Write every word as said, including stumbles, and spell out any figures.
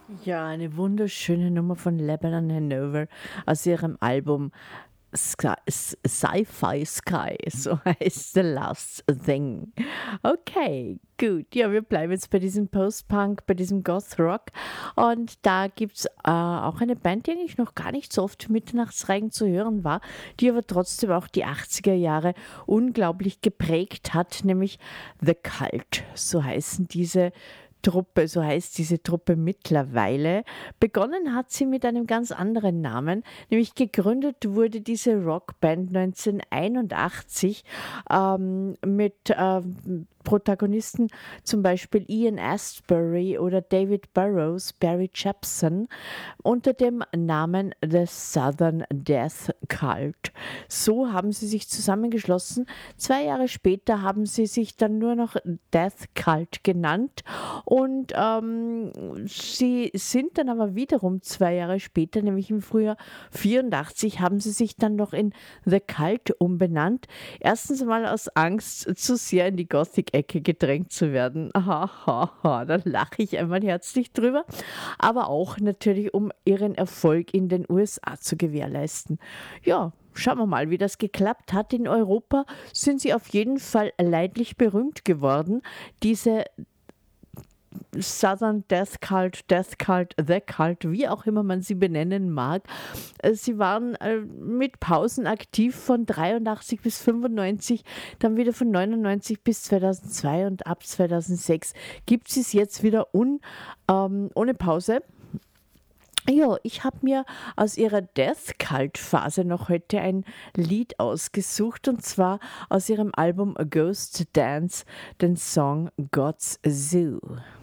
Ja, eine wunderschöne Nummer von Lebanon Hanover aus ihrem Album Sky, S- Sci-Fi Sky, so heißt The Last Thing. Okay, gut. Ja, wir bleiben jetzt bei diesem Post-Punk, bei diesem Goth-Rock. Und da gibt es äh, auch eine Band, die eigentlich noch gar nicht so oft für Mitternachtsreigen zu hören war, die aber trotzdem auch die achtziger Jahre unglaublich geprägt hat, nämlich The Cult. So heißen diese Truppe, so heißt diese Truppe mittlerweile. Begonnen hat sie mit einem ganz anderen Namen, nämlich gegründet wurde diese Rockband neunzehnhunderteinundachtzig ähm, mit ähm, Protagonisten, zum Beispiel Ian Astbury oder David Burrows, Barry Jepson, unter dem Namen The Southern Death Cult. So haben sie sich zusammengeschlossen. Zwei Jahre später haben sie sich dann nur noch Death Cult genannt und ähm, sie sind dann aber wiederum zwei Jahre später, nämlich im Frühjahr vierundachtzig, haben sie sich dann noch in The Cult umbenannt. Erstens mal aus Angst, zu sehr in die Gothic-Ecke gedrängt zu werden. Ha, ha, ha, da lache ich einmal herzlich drüber. Aber auch natürlich, um ihren Erfolg in den U S A zu gewährleisten. Ja, schauen wir mal, wie das geklappt hat. In Europa sind sie auf jeden Fall leidlich berühmt geworden. Diese Southern Death Cult, Death Cult, The Cult, wie auch immer man sie benennen mag. Äh, Sie waren äh, mit Pausen aktiv von dreiundachtzig bis fünfundneunzig, dann wieder von neunundneunzig bis zweitausendzwei und ab zweitausendsechs gibt es es jetzt wieder un, ähm, ohne Pause. Ja, ich habe mir aus ihrer Death Cult Phase noch heute ein Lied ausgesucht und zwar aus ihrem Album A Ghost Dance, den Song God's Zoo.